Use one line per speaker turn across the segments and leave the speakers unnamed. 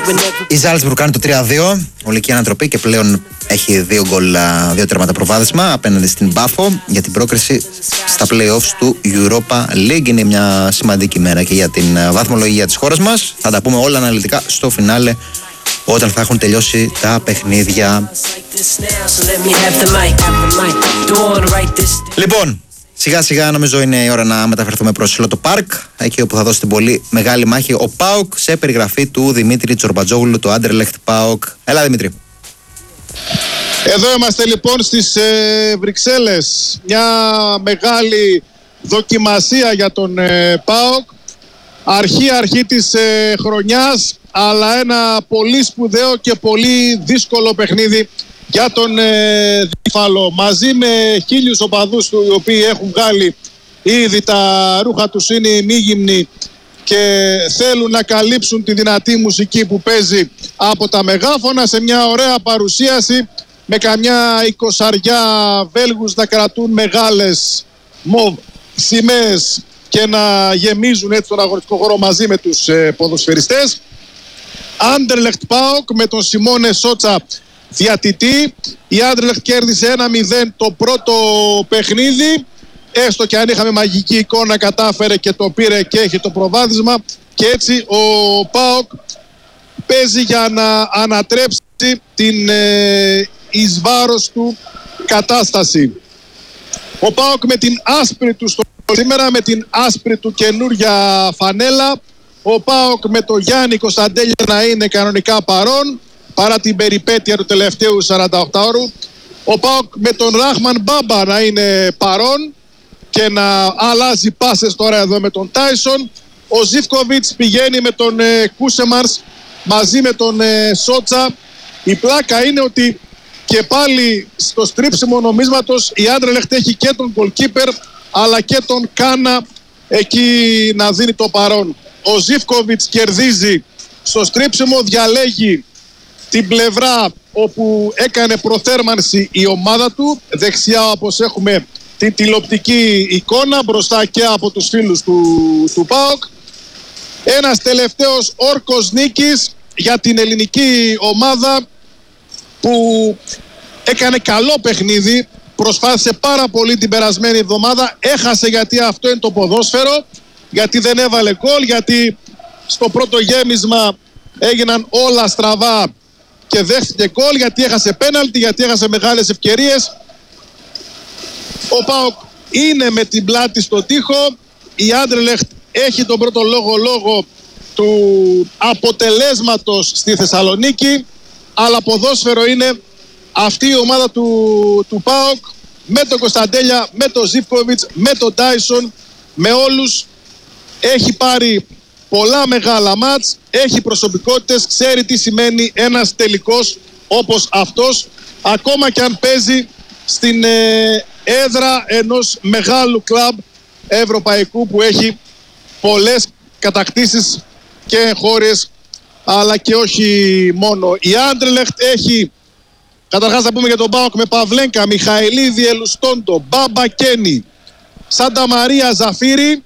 Η Ζάλτσμπουργκ κάνει το 3-2, ολική ανατροπή και πλέον έχει 2 γκολ, 2 τερματά προβάδισμα απέναντι στην Μπάφο για την πρόκριση στα play-offs του Europa League. Είναι μια σημαντική μέρα και για την βαθμολογία της χώρας μας. Θα τα πούμε όλα αναλυτικά στο φινάλε όταν θα έχουν τελειώσει τα παιχνίδια. Λοιπόν, σιγά σιγά νομίζω είναι η ώρα να μεταφερθούμε προς Λότο Πάρκ, εκεί όπου θα δώσει την πολύ μεγάλη μάχη ο ΠΑΟΚ, σε περιγραφή του Δημήτρη Τσορμπατζόγλου, το Άντερλεχτ ΠΑΟΚ. Έλα Δημήτρη.
Εδώ είμαστε λοιπόν στις Βρυξέλλες. Μια μεγάλη δοκιμασία για τον ΠΑΟΚ. Αρχή της χρονιάς, αλλά ένα πολύ σπουδαίο και πολύ δύσκολο παιχνίδι για τον Διφάλο. Μαζί με 1000 οπαδούς του, οι οποίοι έχουν βγάλει ήδη τα ρούχα τους, είναι ημίγυμνοι και θέλουν να καλύψουν τη δυνατή μουσική που παίζει από τα μεγάφωνα, σε μια ωραία παρουσίαση με καμιά 20 Βέλγους να κρατούν μεγάλες μοβ σημαίες και να γεμίζουν έτσι τον αγωνιστικό χώρο μαζί με τους ποδοσφαιριστές. Άντερλεχτ ΠΑΟΚ με τον Σιμώνε Σότσα διατητή. Η Άντερλεχτ κέρδισε 1-0 το πρώτο παιχνίδι. Έστω και αν είχαμε μαγική εικόνα, κατάφερε και το πήρε και έχει το προβάδισμα. Και έτσι ο ΠΑΟΚ παίζει για να ανατρέψει την εις βάρος του κατάσταση. Ο ΠΑΟΚ με την άσπρη του σήμερα, με την άσπρη του καινούρια φανέλα. Ο ΠΑΟΚ με το Γιάννη Κωνσταντέλια να είναι κανονικά παρόν, παρά την περιπέτεια του τελευταίου 48ωρου. Ο ΠΑΟΚ με τον Ράχμαν Μπάμπα να είναι παρόν και να αλλάζει πάσες τώρα εδώ με τον Τάισον. Ο Ζίβκοβιτς πηγαίνει με τον Κούσεμαρς μαζί με τον Σότσα. Η πλάκα είναι ότι και πάλι στο στρίψιμο νομίσματος η Άντερλεχτ έχει και τον goalkeeper αλλά και τον Κάνα εκεί να δίνει το παρόν. Ο Ζίβκοβιτς κερδίζει στο στρίψιμο, διαλέγει την πλευρά όπου έκανε προθέρμανση η ομάδα του, δεξιά όπως έχουμε την τηλεοπτική εικόνα, μπροστά και από τους φίλους του ΠΑΟΚ. Ένας τελευταίος όρκος νίκης για την ελληνική ομάδα που έκανε καλό παιχνίδι, προσπάθησε πάρα πολύ την περασμένη εβδομάδα, έχασε γιατί αυτό είναι το ποδόσφαιρο, γιατί δεν έβαλε γκολ, γιατί στο πρώτο γέμισμα έγιναν όλα στραβά και δέχτηκε γκολ, γιατί έχασε πέναλτι, γιατί έχασε μεγάλες ευκαιρίες. Ο ΠΑΟΚ είναι με την πλάτη στο τοίχο. Η Άντερλεχτ έχει τον πρώτο λόγο του αποτελέσματος στη Θεσσαλονίκη, αλλά ποδόσφαιρο είναι αυτή η ομάδα του ΠΑΟΚ, με τον Κωνσταντέλια, με τον Ζίβκοβιτς, με τον Τάισον, με όλους. Έχει πάρει πολλά μεγάλα μάτς, έχει προσωπικότητες, ξέρει τι σημαίνει ένας τελικός όπως αυτός, ακόμα και αν παίζει στην έδρα ενός μεγάλου κλαμπ ευρωπαϊκού που έχει πολλές κατακτήσεις και εγχώριες, αλλά και όχι μόνο. Η Άντερλεχτ έχει, καταρχάς θα πούμε για τον ΠΑΟΚ, με Παυλένκα, Μιχαηλίδη, Ελουστόντο, Μπάμπα Κένι, Σάντα Μαρία Ζαφύρη,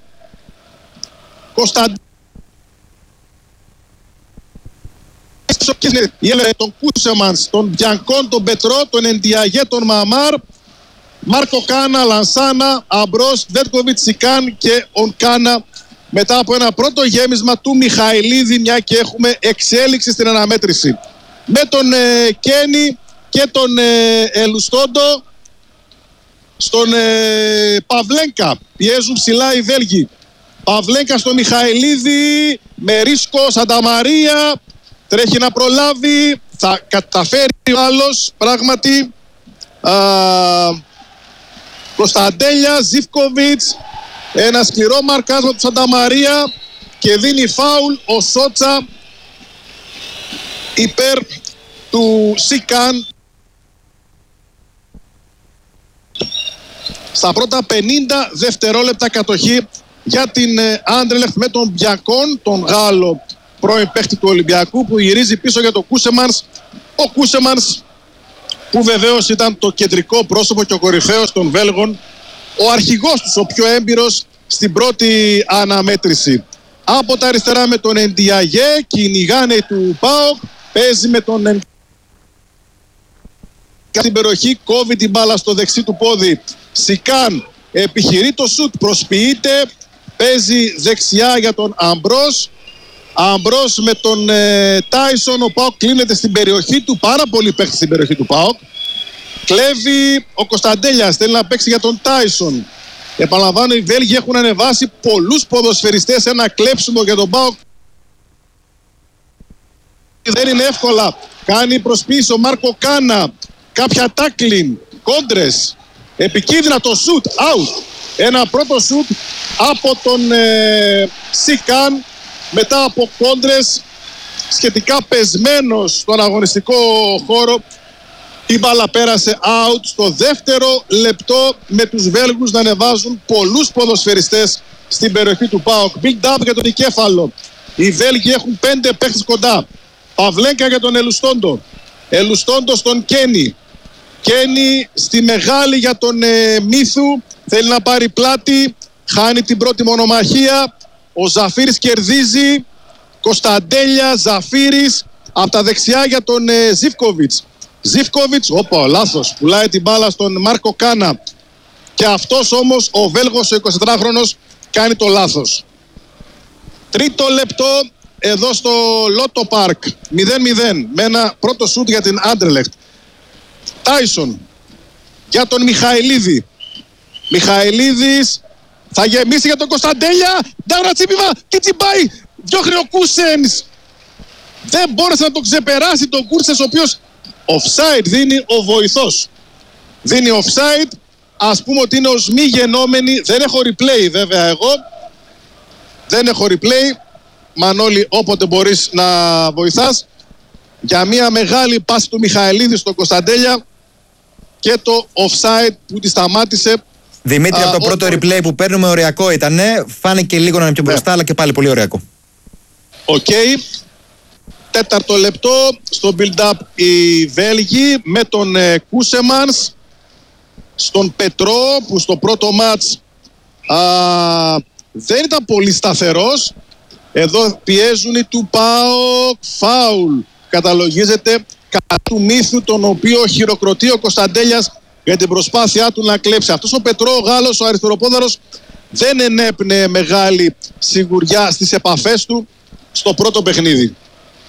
τον Κούσεμανς, τον Μπιανκόν, τον Πετρό, τον Εντιαγέ, τον Μαμάρ, Μάρκο Κάνα, Λανσάνα, Αμπρός, Βέτκοβιτς, Σικάν και Ονκάνα, μετά από ένα πρώτο γέμισμα του Μιχαηλίδη, μια και έχουμε εξέλιξη στην αναμέτρηση. Με τον Κένι και τον Ελουστόντο, στον Παυλένκα πιέζουν ψηλά οι Βέλγοι. Παυλένκα στο Μιχαηλίδη, με ρίσκο, Σανταμαρία, τρέχει να προλάβει, θα καταφέρει ο άλλος πράγματι. Κωνσταντέλια, Ζίβκοβιτς, ένα σκληρό μαρκάσμα του Σανταμαρία και δίνει φάουλ ο Σότσα υπέρ του Σικάν. Στα πρώτα 50 δευτερόλεπτα κατοχή για την Άντερλεχτ με τον Μπιακόν, τον Γάλλο πρώην παίχτη του Ολυμπιακού, που γυρίζει πίσω για τον Κούσεμανς. Ο Κούσεμανς, που βεβαίως ήταν το κεντρικό πρόσωπο και ο κορυφαίος των Βέλγων, ο αρχηγός τους, ο πιο έμπειρος στην πρώτη αναμέτρηση. Από τα αριστερά με τον Εντιαγέ, κυνηγάνε του ΠΑΟΚ, παίζει με τον στην περιοχή, κόβει την μπάλα στο δεξί του πόδι. Σικάν επιχειρεί το σουτ, προσποιείται, παίζει δεξιά για τον Αμπρός. Αμπρός με τον Τάισον, ο ΠΑΟΚ κλείνεται στην περιοχή του, πάρα πολύ παίχτη στην περιοχή του ΠΑΟΚ. Κλέβει ο Κωνσταντέλιας, θέλει να παίξει για τον Τάισον. Επαναλαμβάνω, οι Βέλγοι έχουν ανεβάσει πολλούς ποδοσφαιριστές, ένα κλέψιμο για τον ΠΑΟΚ. Δεν είναι εύκολα, κάνει προσποίηση ο Μάρκο Κάνα, κάποια τάκλιν, κόντρες, επικίνδυνα το σουτ, out. Ένα πρώτο σουτ από τον Σικάν, μετά από κόντρες, σχετικά πεσμένος στον αγωνιστικό χώρο. Η μπάλα πέρασε out στο δεύτερο λεπτό, με τους Βέλγους να ανεβάζουν πολλούς ποδοσφαιριστές στην περιοχή του ΠΑΟΚ. Build up για τον Νικέφαλο. Οι Βέλγοι έχουν 5 παίχτες κοντά. Παυλέγκα για τον Ελουστόντο. Ελουστόντο στον Κένι. Κένι στη μεγάλη για τον Μίθου. Θέλει να πάρει πλάτη. Χάνει την πρώτη μονομαχία. Ο Ζαφίρης κερδίζει. Κωνσταντέλια, Ζαφίρης. Από τα δεξιά για τον Ζίβκοβιτς. Ζίβκοβιτς, όπα, λάθος. Πουλάει την μπάλα στον Μάρκο Κάνα. Και αυτός όμως, ο Βέλγος, ο 24χρονος, κάνει το λάθος. Τρίτο λεπτό, εδώ στο Λότο Πάρκ. 0-0. Με ένα πρώτο σούτ για την Άντερλεχτ. Τάισον. Για τον Μιχαηλίδη. Μιχαηλίδης θα γεμίσει για τον Κωνσταντέλια. Ντάουρα τσίπημα και τσιμπάει. Διώχνει ο Κούσενς. Δεν μπόρεσε να τον ξεπεράσει τον Κούρσες, ο οποίος offside δίνει ο βοηθός. Δίνει offside. Ας πούμε ότι είναι ως μη γενόμενη. Δεν έχω replay βέβαια εγώ. Δεν έχω replay. Μανώλη, όποτε μπορείς να βοηθάς. Για μια μεγάλη πάση του Μιχαηλίδη στον Κωνσταντέλια και το offside που τη σταμάτησε.
Δημήτρη, από το πρώτο replay που παίρνουμε ωριακό ήτανε. Φάνηκε λίγο να είναι πιο μπροστά, αλλά και πάλι πολύ ωριακό.
Οκ. Τέταρτο λεπτό στο build-up οι Βέλγοι με τον Κούσεμανς, στον Πετρό που στο πρώτο μάτς δεν ήταν πολύ σταθερός. Εδώ πιέζουν οι του ΠΑΟΚ, φάουλ καταλογίζεται κατά του Μίθου, τον οποίο χειροκροτεί ο Κωνσταντέλιας για την προσπάθειά του να κλέψει. Αυτός ο Πετρό, ο Γάλλος, ο αριστεροπόδαρος, δεν ενέπνεε μεγάλη σιγουριά στις επαφές του στο πρώτο παιχνίδι.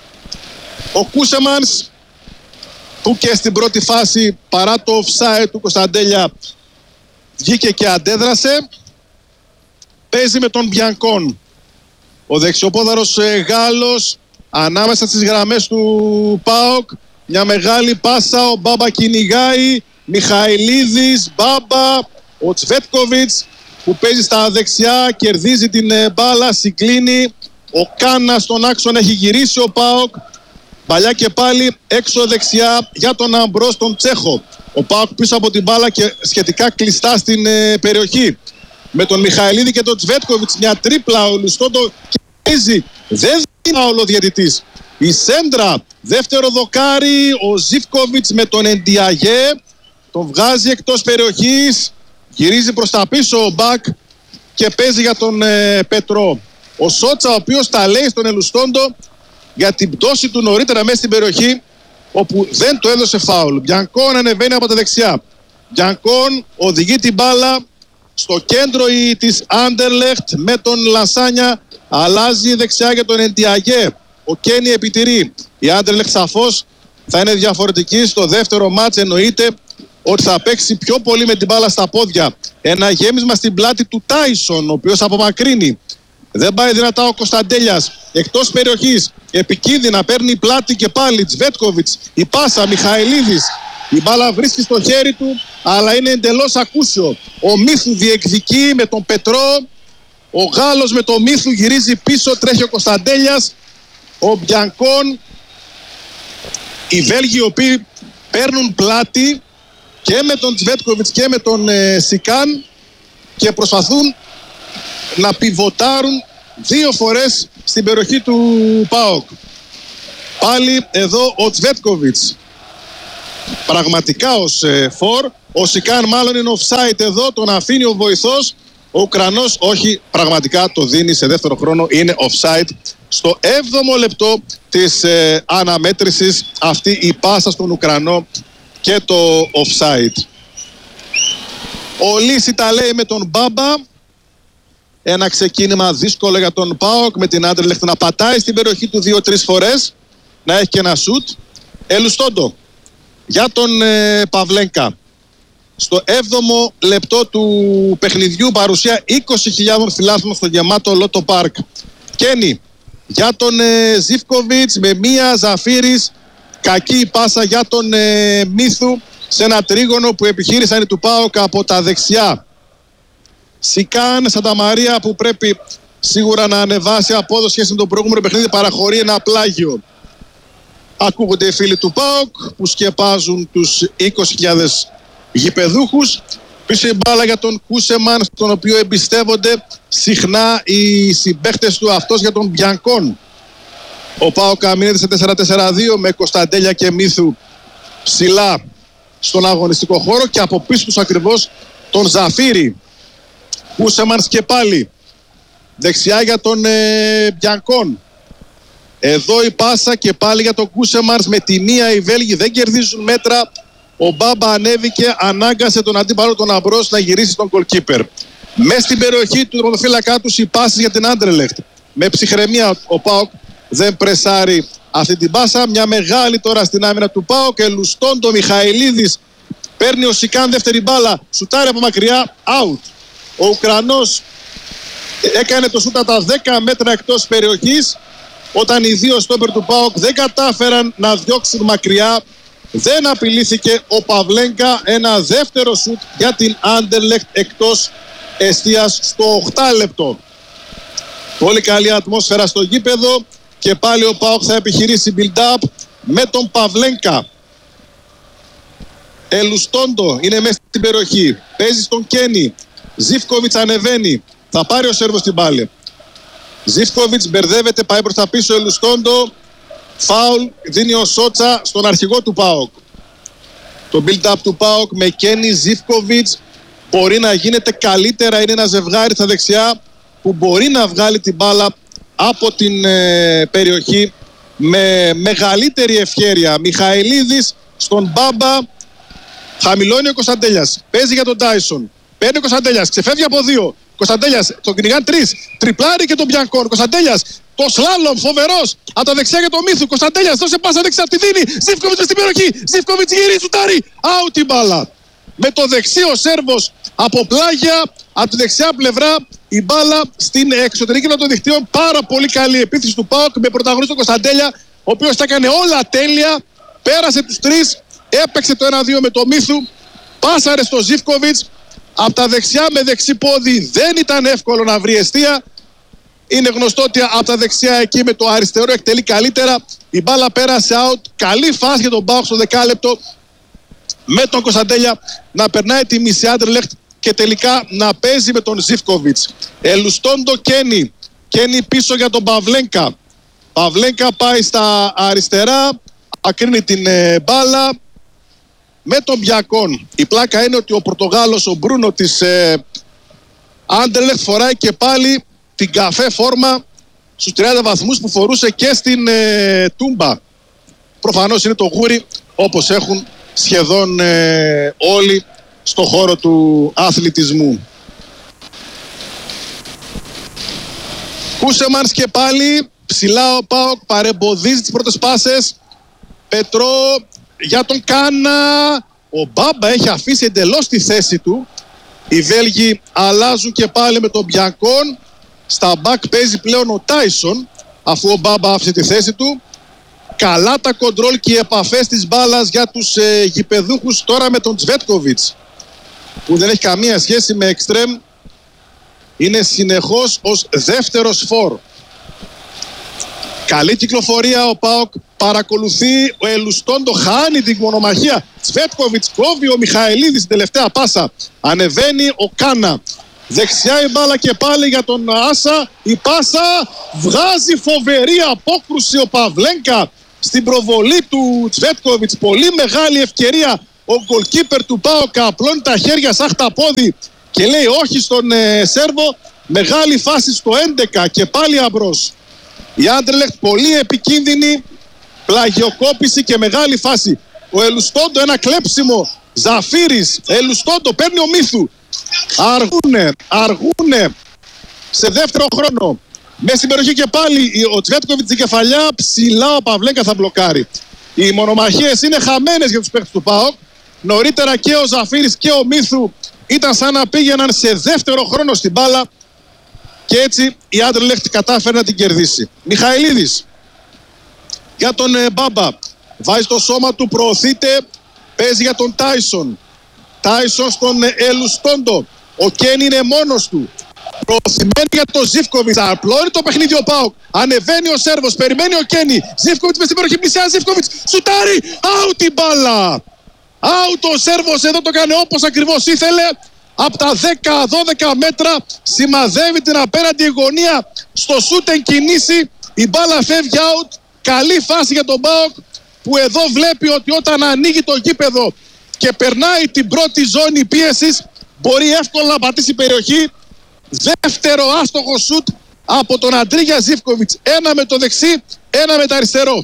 Ο Κούσεμανς, που και στην πρώτη φάση παρά το offside του Κωνσταντέλια βγήκε και αντέδρασε, παίζει με τον Μπιανκόν. Ο δεξιοπόδαρος Γάλλος ανάμεσα στις γραμμές του ΠΑΟΚ. Μια μεγάλη πάσα, ο Μπάμπα κυνηγάει, Μιχαηλίδης, Μπάμπα, ο Τσβέτκοβιτς που παίζει στα δεξιά, κερδίζει την μπάλα, συγκλίνει. Ο Κάνα στον άξονα, έχει γυρίσει ο ΠΑΟΚ. Παλιά και πάλι έξω δεξιά για τον Αμπρό, τον Τσέχο. Ο ΠΑΟΚ πίσω από την μπάλα και σχετικά κλειστά στην περιοχή. Με τον Μιχαηλίδη και τον Τσβέτκοβιτς, μια τρίπλα, ο Λουστόντο κερδίζει. Δεν είναι ο διαιτητής. Η σέντρα, δεύτερο δοκάρι, ο Ζίβκοβιτς με τον Εντιαγέ. Τον βγάζει εκτός περιοχής, γυρίζει προς τα πίσω ο Μπακ και παίζει για τον Πετρό. Ο Σότσα, ο οποίος τα λέει στον Ελουστόντο για την πτώση του νωρίτερα μέσα στην περιοχή, όπου δεν το έδωσε φάουλ. Μπιανκόν ανεβαίνει από τα δεξιά. Μπιανκόν οδηγεί την μπάλα στο κέντρο της Άντερλεχτ με τον Λασάνια. Αλλάζει δεξιά για τον Εντιαγέ. Ο Κένι επιτηρεί. Η Άντερλεχτ σαφώς θα είναι διαφορετική στο δεύτερο μάτς. Εννοείται ότι θα παίξει πιο πολύ με την μπάλα στα πόδια. Ένα γέμισμα στην πλάτη του Τάισον, ο οποίος απομακρύνει. Δεν πάει δυνατά ο Κωνσταντέλιας. Εκτός περιοχής. Επικίνδυνα παίρνει πλάτη και πάλι. Τσβέτκοβιτς. Η πάσα. Μιχαηλίδης. Η μπάλα βρίσκει στο χέρι του, αλλά είναι εντελώς ακούσιο. Ο Μίθου διεκδικεί με τον Πετρό. Ο Γάλλος με τον Μίθου γυρίζει πίσω. Τρέχει ο Κωνσταντέλιας. Ο Μπιανκόν. Οι Βέλγοι, οι οποίοι παίρνουν πλάτη και με τον Τσβέτκοβιτς και με τον Σικάν και προσπαθούν να πιβοτάρουν δύο φορές στην περιοχή του ΠΑΟΚ. Πάλι εδώ ο Τσβέτκοβιτς πραγματικά ως φορ. Ο Σικάν μάλλον είναι offside εδώ, τον αφήνει ο βοηθός. Ο Ουκρανός όχι, πραγματικά το δίνει σε δεύτερο χρόνο, είναι offside. Στο 7ο λεπτό της αναμέτρησης αυτή η πάσα στον Ουκρανό και το offside. Ο Λύση τα λέει με τον Μπάμπα. Ένα ξεκίνημα δύσκολο για τον ΠΑΟΚ, με την Άντερλεχτ να πατάει στην περιοχή του 2-3 φορές, να έχει και ένα σουτ. Ελουστόντο για τον Παυλένκα. Στο 7ο λεπτό του παιχνιδιού, παρουσία 20.000 φιλάθλων στο γεμάτο Λότο Πάρκ. Κένι για τον Ζίβκοβιτς με μία, Ζαφύρης, κακή πάσα για τον Μίθου σε ένα τρίγωνο που επιχείρησαν οι του ΠΑΟΚ από τα δεξιά. Σικάν Σανταμαρία, που πρέπει σίγουρα να ανεβάσει απόδοση σχέση με τον προηγούμενο παιχνίδι, παραχωρεί ένα πλάγιο. Ακούγονται οι φίλοι του ΠΑΟΚ που σκεπάζουν τους 20.000 γηπεδούχους. Πίσω η μπάλα για τον Κούσεμαν, στον οποίο εμπιστεύονται συχνά οι συμπαίχτες του, αυτός για τον Μπιανκόν. Ο ΠΑΟΚ αμήνεται σε 4-4-2 με Κωνσταντέλια και Μίθου ψηλά στον αγωνιστικό χώρο και από πίσω τους ακριβώς τον Ζαφύρη. Κούσεμαν και πάλι δεξιά για τον Μπιανκόν. Εδώ η πάσα και πάλι για τον Κούσεμαν, με τη μία οι Βέλγοι δεν κερδίζουν μέτρα. Ο Μπάμπα ανέβηκε, ανάγκασε τον αντίπαλο τον Αμπρός να γυρίσει στον goalkeeper. Μες στην περιοχή του τερματοφύλακά τους οι πάσεις για την Άντερλεχτ. Με ψυχραιμία ο ΠΑΟΚ δεν πρεσάρει αυτή την πάσα. Μια μεγάλη τώρα στην άμυνα του ΠΑΟΚ. Ελουστόντο, Μιχαηλίδης, παίρνει ο Σικάν δεύτερη μπάλα, σουτάρει από μακριά, out. Ο Ουκρανός έκανε το σούτα τα 10 μέτρα εκτός περιοχής, όταν οι δύο στόπερ του ΠΑΟΚ δεν κατάφεραν να διώξουν μακριά. Δεν απειλήθηκε ο Παυλένκα. Ένα δεύτερο σουτ για την Άντερλεχτ εκτός εστίας στο 8 λεπτό. Πολύ καλή ατμόσφαιρα στο γήπεδο και πάλι ο ΠΑΟΚ θα επιχειρήσει build-up με τον Παυλένκα. Ελουστόντο είναι μέσα στην περιοχή, παίζει στον Κένι. Ζίβκοβιτς ανεβαίνει, θα πάρει ο Σέρβος την μπάλα. Ζίβκοβιτς μπερδεύεται, πάει προς τα πίσω. Ελουστόντο, φάουλ δίνει ο Σότσα στον αρχηγό του ΠΑΟΚ. Το build-up του ΠΑΟΚ με Κένι, Ζίβκοβιτς μπορεί να γίνεται καλύτερα. Είναι ένα ζευγάρι στα δεξιά που μπορεί να βγάλει την μπάλα από την περιοχή με μεγαλύτερη ευχέρεια. Μιχαηλίδης στον Μπάμπα, χαμηλώνει ο Κωνσταντέλιας, παίζει για τον Τάισον, παίρνει ο Κωνσταντέλιας, ξεφεύγει από δύο. Κωνσταντέλιας, τον κυνηγάν 3, τριπλάρει και τον Μπιανκόν. Κωνσταντέλιας, το σλάλομ φοβερός από τα δεξιά για τον Μίθου. Κωνσταντέλιας, δώσε πάσα δεξιά, τη δίνει. Ζίβκοβιτς στην περιοχή. Ζίβκοβιτς γυρίζει, σουτάρει. Out η μπάλα. Με το δεξί ο Σέρβος από πλάγια, από τη δεξιά πλευρά η μπάλα στην εξωτερική των δικτύων. Πάρα πολύ καλή επίθεση του ΠΑΟΚ με πρωταγωνιστή τον Κωνσταντέλια, ο οποίος τα έκανε όλα τέλεια. Πέρασε τους 3, έπαιξε το 1-2 με το Μίθου. Πάσαρε στο Ζίβκοβιτς. Από τα δεξιά με δεξί πόδι δεν ήταν εύκολο να βρει εστία. Είναι γνωστό ότι από τα δεξιά εκεί με το αριστερό εκτελεί καλύτερα. Η μπάλα πέρασε out. Καλή φάση για τον ΠΑΟΚ στο δεκάλεπτο, με τον Κωνσταντέλια να περνάει τη μισή Άντερλεχτ και τελικά να παίζει με τον Ζίβκοβιτς. Ελουστόντο Κένι. Κένι πίσω για τον Παυλένκα. Παυλένκα πάει στα αριστερά, ακρίνει την μπάλα με τον Μπιακόν. Η πλάκα είναι ότι ο Πορτογάλος, ο Μπρούνο της Άντερλεχτ, φοράει και πάλι την καφέ φόρμα στους 30 βαθμούς που φορούσε και στην Τούμπα. Προφανώς είναι το γούρι, όπως έχουν σχεδόν όλοι στο χώρο του αθλητισμού. Κούσεμανς και πάλι ψηλά ο ΠΑΟΚ, παρεμποδίζει τις πρώτες πάσες. Πετρό για τον Κάνα. Ο Μπάμπα έχει αφήσει εντελώς τη θέση του. Οι Βέλγοι αλλάζουν και πάλι με τον Μπιανκόν. Στα μπακ παίζει πλέον ο Τάισον, αφού ο Μπάμπα άφησε τη θέση του. Καλά τα κοντρόλ και οι επαφές της μπάλας για τους γηπεδούχους τώρα με τον Τσβέτκοβιτς, που δεν έχει καμία σχέση με εξτρέμ. Είναι συνεχώς ως δεύτερος φορ. Καλή κυκλοφορία, ο ΠΑΟΚ παρακολουθεί. Ο Ελουστόντο χάνει την μονομαχία. Τσβέτκοβιτς κόβει, ο Μιχαηλίδης την τελευταία πάσα. Ανεβαίνει ο Κάνα. Δεξιά η μπάλα και πάλι για τον Άσα. Η πάσα βγάζει φοβερή απόκρουση ο Παυλένκα στην προβολή του Τσβέτκοβιτς. Πολύ μεγάλη ευκαιρία. Ο γκολκίπερ του ΠΑΟΚ απλώνει τα χέρια σαν χταπόδι και λέει όχι στον Σέρβο. Μεγάλη φάση στο 11 και πάλι Αμπρός. Η Άντερλεχτ πολύ επικίνδυνη, πλαγιοκόπηση και μεγάλη φάση. Ο Ελουστόντο, ένα κλέψιμο. Ζαφύρης, Ελουστόντο, παίρνει ο Μύθου. Αργούνε σε δεύτερο χρόνο. Μέσα στην περιοχή και πάλι ο Τσβέτκοβιτς στην κεφαλιά, ψηλά ο Παυλέγκα θα μπλοκάρει. Οι μονομαχίες είναι χαμένες για τους παίκτες του ΠΑΟΚ. Νωρίτερα και ο Ζαφύρης και ο Μύθου ήταν σαν να πήγαιναν σε δεύτερο χρόνο στην μπάλα και έτσι η Άντερλεχτ κατάφερε να την κερδίσει. Μιχαηλίδης για τον Μπάμπα. Βάζει το σώμα του, προωθείται, παίζει για τον Τάισον. Τάισον στον Ελουστόντο. Ο Κένι είναι μόνος του. Προωθημένη για τον Ζίβκοβιτς. Απλώνει το παιχνίδι ο ΠΑΟΚ. Ανεβαίνει ο Σέρβος. Περιμένει ο Κένι. Ζίβκοβιτς μες στην περιοχή. Πλησιάζει Ζίβκοβιτς. Σουτάρει. Άουτ η μπάλα. Άουτ ο Σέρβος. Εδώ το κάνει όπως ακριβώς ήθελε. Από τα 10-12 μέτρα σημαδεύει την απέναντι γωνία. Στο σούτ εν κινήσει. Η μπάλα φεύγει out. Καλή φάση για τον ΠΑΟΚ που εδώ βλέπει ότι όταν ανοίγει το γήπεδο και περνάει την πρώτη ζώνη πίεσης μπορεί εύκολα να πατήσει περιοχή. Δεύτερο άστοχο σουτ από τον Αντρίγια Ζίβκοβιτς. Ένα με το δεξί, ένα με το αριστερό.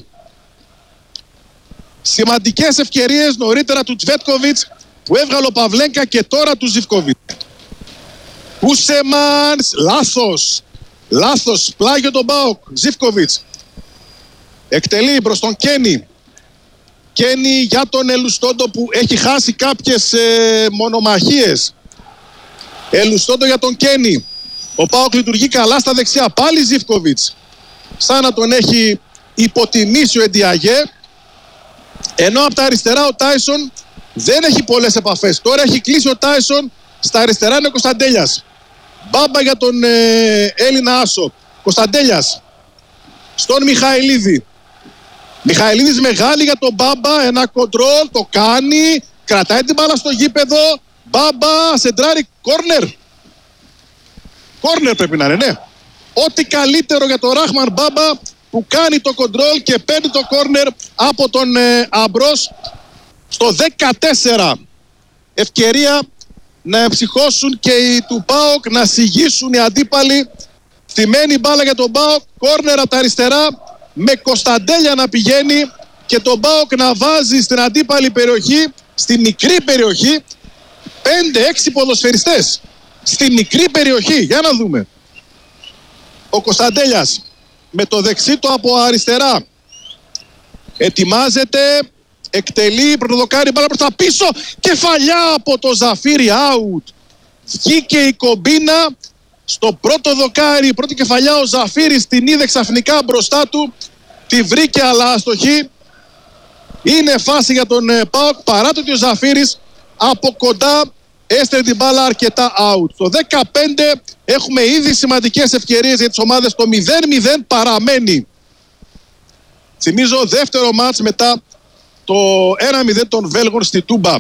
Σημαντικές ευκαιρίες νωρίτερα του Τσβέτκοβιτς που έβγαλε ο Παυλέγκα και τώρα του Ζίβκοβιτς. Ούσεμανς, λάθος, πλάγιο τον ΠΑΟΚ. Ζίβκοβιτς εκτελεί προς τον Κένι. Κένι για τον Ελουστόντο που έχει χάσει κάποιες μονομαχίες. Ελουστόντο για τον Κένι. Ο ΠΑΟΚ λειτουργεί καλά στα δεξιά. Πάλι Ζίβκοβιτς. Σαν να τον έχει υποτιμήσει ο Εντιαγέ. Ενώ από τα αριστερά ο Τάισον δεν έχει πολλές επαφές. Τώρα έχει κλείσει ο Τάισον. Στα αριστερά είναι ο Κωνσταντέλιας. Μπάμπα για τον Έλληνα άσο. Κωνσταντέλιας στον Μιχαηλίδη. Μιχαηλίδης μεγάλη για τον Μπάμπα. Ένα κοντρόλ, το κάνει. Κρατάει την μπάλα στο γήπεδο. Μπάμπα, σεντράρι, κόρνερ. Κόρνερ πρέπει να είναι, ναι. Ό,τι καλύτερο για τον Ράχμαν Μπάμπα που κάνει το κοντρόλ και παίρνει το κόρνερ από τον Αμπρός στο 14. Ευκαιρία να εμψυχώσουν και οι του ΠΑΟΚ, να συγγύσουν οι αντίπαλοι. Θυμμένη μπάλα για τον ΠΑΟΚ, κόρνερ από τα αριστερά με Κωνσταντέλια να πηγαίνει και τον ΠΑΟΚ να βάζει στην αντίπαλη περιοχή, στη μικρή περιοχή, 5-6 ποδοσφαιριστές. Στη μικρή περιοχή, για να δούμε. Ο Κωνσταντέλιας με το δεξί του από αριστερά ετοιμάζεται, εκτελεί, πρωτοδοκάρει μπάλα προς τα πίσω, κεφαλιά από το Ζαφύρι, out. Βγήκε η κομπίνα στο πρώτο δοκάρι, πρώτη κεφαλιά ο Ζαφύρης την είδε ξαφνικά μπροστά του, τη βρήκε αλλά αστοχή. Είναι φάση για τον ΠΑΟΚ παρά το ότι ο Ζαφύρης από κοντά έστρεψε την μπάλα αρκετά out. Στο 15 έχουμε ήδη σημαντικές ευκαιρίες για τις ομάδες. Το 0-0 παραμένει. Θυμίζω δεύτερο μάτς μετά το 1-0 των Βέλγων στη Τούμπα.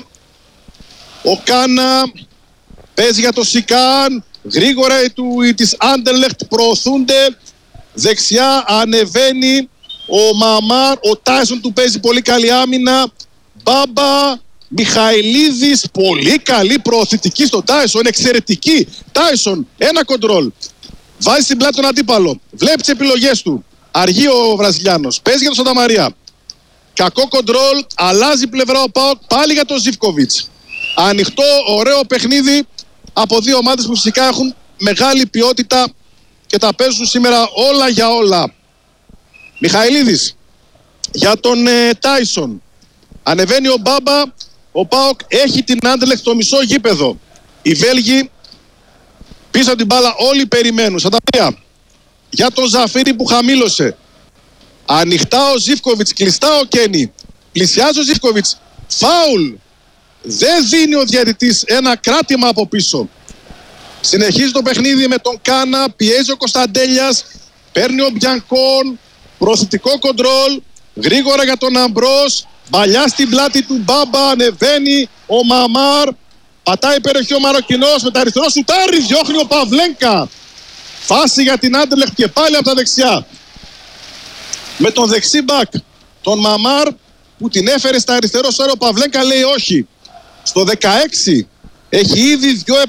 Ο Κάνα παίζει για το Σικάν. Γρήγορα οι της Άντερλεχτ προωθούνται. Δεξιά ανεβαίνει ο Μαμάρ. Ο Τάισον του παίζει πολύ καλή άμυνα. Μπάμπα, Μιχαηλίδης, πολύ καλή προωθητική στον Τάισον, εξαιρετική. Τάισον, ένα κοντρόλ. Βάζει στην πλάτη τον αντίπαλο. Βλέπει τις επιλογές του. Αργεί ο Βραζιλιάνος. Παίζει για τον Σανταμαρία. Κακό κοντρόλ. Αλλάζει πλευρά ο ΠΑΟΚ. Πάλι για τον Ζίβκοβιτς. Ανοιχτό, ωραίο παιχνίδι από δύο ομάδες που φυσικά έχουν μεγάλη ποιότητα και τα παίζουν σήμερα όλα για όλα. Μιχαηλίδης για τον Τάισον. Ανεβαίνει ο Μπάμπα. Ο ΠΑΟΚ έχει την Άντερλεχτ στο μισό γήπεδο. Οι Βέλγοι πίσω από την μπάλα όλοι περιμένουν. Σανταμαρία για τον Ζαφύρι που χαμήλωσε. Ανοιχτά ο Ζίβκοβιτς, κλειστά ο Κένι. Πλησιάζει ο Ζίβκοβιτς. Φάουλ. Δεν δίνει ο διαιτητής, ένα κράτημα από πίσω. Συνεχίζει το παιχνίδι με τον Κάνα. Πιέζει ο Κωνσταντέλιας. Παίρνει ο Μπιανκόν. Προωθητικό κοντρόλ. Γρήγορα για τον Αμπρός. Μπαλιά στην πλάτη του Μπάμπα. Ανεβαίνει ο Μαμάρ. Πατάει περιοχή ο Μαροκινός. Με τα αριστερό σουτάρι. Διώχνει ο Παυλέγκα. Φάση για την Άντερλεχτ και πάλι από τα δεξιά. Με τον δεξί μπακ τον Μαμάρ που την έφερε στα αριστερό σώρο. Ο Παυλέγκα λέει όχι. Στο 16 έχει ήδη 2